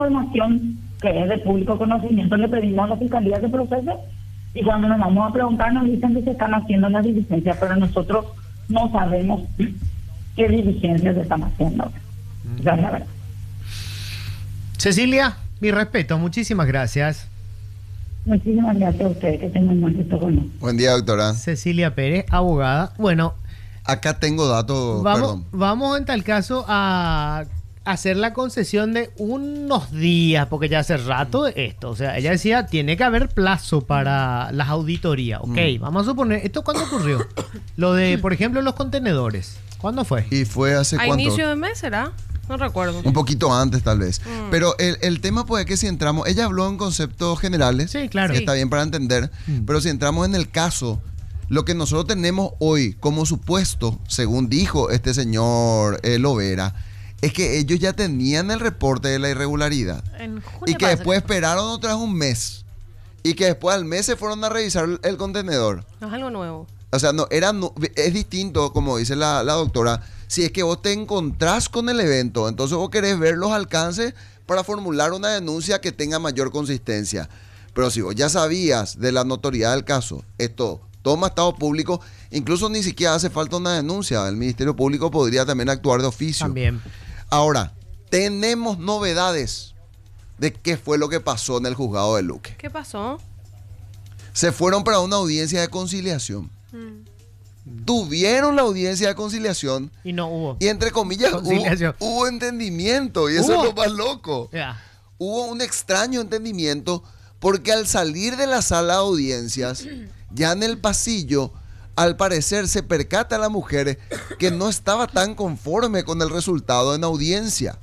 información que es de público conocimiento, le pedimos a la Fiscalía que procese, y cuando nos vamos a preguntar nos dicen que se están haciendo las diligencias, pero nosotros no sabemos qué diligencias se están haciendo. Ya la verdad. Cecilia, mi respeto, muchísimas gracias. Muchísimas gracias a ustedes, que tengan un buen día con nosotros. Buen día, doctora. Cecilia Pérez, abogada. Bueno, acá tengo datos, vamos en tal caso a hacer la concesión de unos días, porque ya hace rato esto, o sea, ella decía, tiene que haber plazo para las auditorías. Ok, vamos a suponer, ¿esto cuándo ocurrió? Lo de, por ejemplo, los contenedores. ¿Cuándo fue? ¿Y fue hace cuánto? ¿A inicio de mes será? No recuerdo. Un poquito antes, tal vez. Pero el tema puede que si entramos, ella habló en conceptos generales. Sí, claro. Que está bien para entender. Pero si entramos en el caso, lo que nosotros tenemos hoy como supuesto, según dijo este señor Lovera, es que ellos ya tenían el reporte de la irregularidad. Y que después esperaron otra vez un mes. Y que después al mes se fueron a revisar el contenedor. No es algo nuevo. O sea, es distinto, como dice la doctora, si es que vos te encontrás con el evento, entonces vos querés ver los alcances para formular una denuncia que tenga mayor consistencia. Pero si vos ya sabías de la notoriedad del caso, esto toma estado público, incluso ni siquiera hace falta una denuncia. El Ministerio Público podría también actuar de oficio. También. Ahora, tenemos novedades de qué fue lo que pasó en el juzgado de Luque. ¿Qué pasó? Se fueron para una audiencia de conciliación. Tuvieron la audiencia de conciliación y no hubo. Y entre comillas hubo entendimiento. Y eso es lo más loco. Hubo un extraño entendimiento porque al salir de la sala de audiencias, ya en el pasillo, al parecer se percata la mujer que no estaba tan conforme con el resultado en audiencia.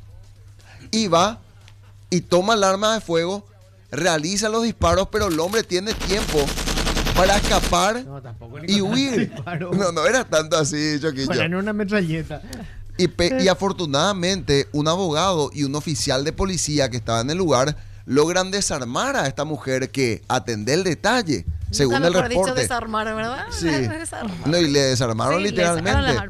Y va y toma el arma de fuego, realiza los disparos, pero el hombre tiene tiempo para escapar y huir. No era tanto así, Choquillo. Bueno, en una metralleta. Y afortunadamente, un abogado y un oficial de policía que estaba en el lugar logran desarmar a esta mujer que atendé el detalle, según el reporte. Dicho desarmar, ¿verdad? Sí. No, y le desarmaron literalmente.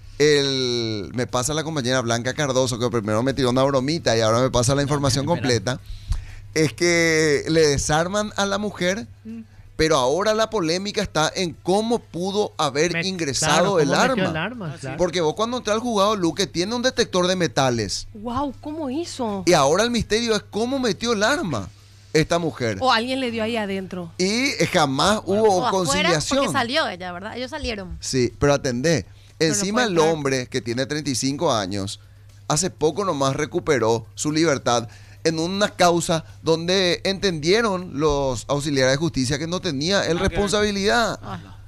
Me pasa la compañera Blanca Cardoso, que primero me tiró una bromita y ahora me pasa la información completa. Es que le desarman a la mujer. Pero ahora la polémica está en cómo pudo haber ingresado el arma. Porque vos cuando entras al juzgado Luque tiene un detector de metales. Wow, ¿cómo hizo? Y ahora el misterio es cómo metió el arma esta mujer. O alguien le dio ahí adentro. Y jamás hubo conciliación. Porque salió ella, ¿verdad? Ellos salieron. Sí, pero atendé. Encima el hombre que tiene 35 años, hace poco nomás recuperó su libertad en una causa donde entendieron los auxiliares de justicia que no tenía él responsabilidad.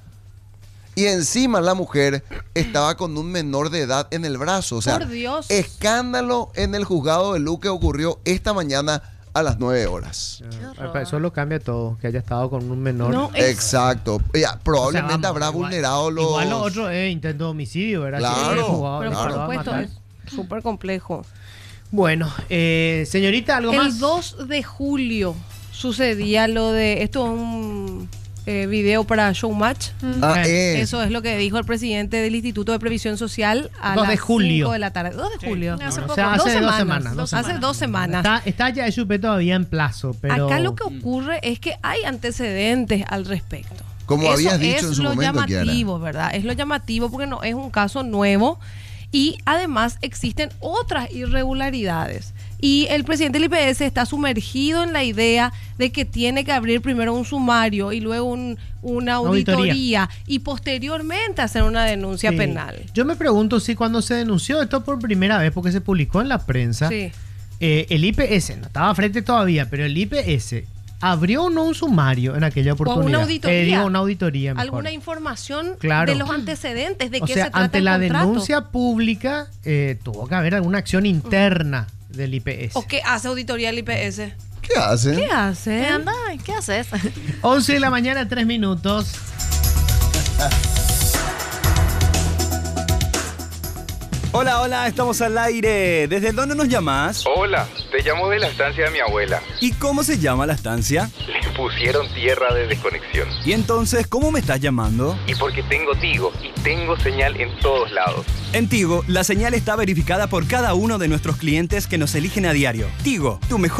Y encima la mujer estaba con un menor de edad en el brazo. O sea, por Dios. Escándalo en el juzgado de Luque ocurrió esta mañana a las 9 horas. Eso lo cambia todo, que haya estado con un menor. No, exacto. Probablemente habrá vulnerado los... Igual lo otro es intento de homicidio, ¿verdad? Claro, pero por supuesto, es súper complejo. Bueno, señorita, ¿algo más? El 2 de julio sucedía lo de... Esto es un video para Showmatch. Eso es lo que dijo el presidente del Instituto de Previsión Social a las 5 de la tarde. 2 de julio. Hace o sea, hace 2 semanas. Hace 2 semanas. Está ya el chupe todavía en plazo, pero... Acá lo que ocurre es que hay antecedentes al respecto. Como eso habías dicho en su momento, es lo llamativo, ¿verdad? Es lo llamativo porque no es un caso nuevo. Y además existen otras irregularidades. Y el presidente del IPS está sumergido en la idea de que tiene que abrir primero un sumario y luego una auditoría y posteriormente hacer una denuncia penal. Yo me pregunto si cuando se denunció esto por primera vez, porque se publicó en la prensa, el IPS, no estaba frente todavía, pero el IPS ¿abrió o no un sumario en aquella oportunidad? O una auditoría. Una auditoría mejor. Alguna información de los antecedentes, de qué se trata ante el la contrato. Denuncia pública tuvo que haber alguna acción interna del IPS. ¿O qué hace auditoría el IPS? ¿Qué hace? ¿Qué hace? Anda, ¿qué haces? 11 de la mañana, 3 minutos. Hola, hola, estamos al aire. ¿Desde dónde nos llamas? Hola, te llamo de la estancia de mi abuela. ¿Y cómo se llama la estancia? Le Pusieron tierra de desconexión. ¿Y entonces cómo me estás llamando? Y porque tengo Tigo y tengo señal en todos lados. En Tigo, la señal está verificada por cada uno de nuestros clientes que nos eligen a diario. Tigo, tu mejor